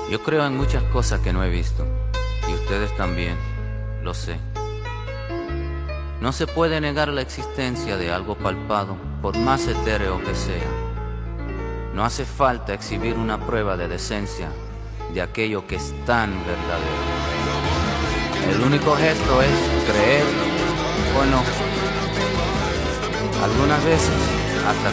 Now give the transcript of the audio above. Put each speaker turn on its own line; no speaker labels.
Yo creo en muchas cosas que no he visto, y ustedes también, lo sé. No se puede negar la existencia de algo palpado, por más etéreo que sea. No hace falta exhibir una prueba de decencia de aquello que es tan verdadero. El único gesto es creer o no. Algunas veces hasta